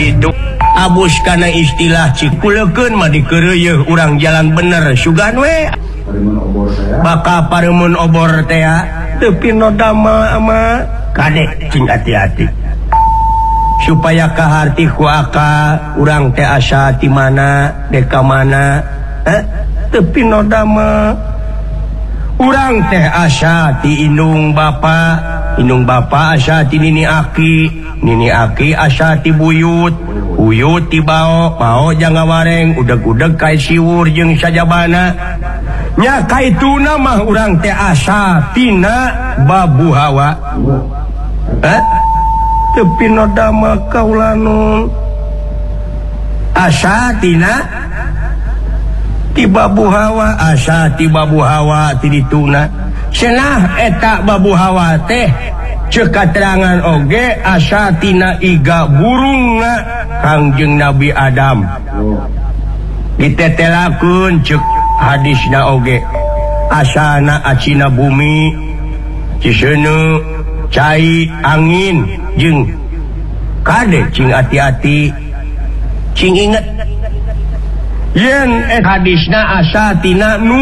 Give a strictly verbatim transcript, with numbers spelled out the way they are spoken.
gitu abus karena istilah cikuleukeun mah dikeureuh urang jalan bener sugan we baka paremun obor teh teu pinodama ama kadek cing hati-hati supaya kaharti ku aka urang teh asa ti mana deka mana eh teu pinodama urang teh asa ti indung bapa indung bapa asa ti nini aki nini aki asa ti buyut buyut ti bao bao jang ngawareng udeg-udeg kai siwur jeung sajabana nya kaituna mah urang teh asa tina babu hawa eh teu pinodama kaulanu asa tina ti babu hawa asa ti babu hawa ti dituna cenah eta babu hawa teh ceuk katerangan oge asa tina iga burungna Kangjeng Nabi Adam ditetelakeun ceuk hadisna oge asana acina bumi ciseuneu cai angin jeung kade cing hati-hati cing inget yen hadisna asa tina nu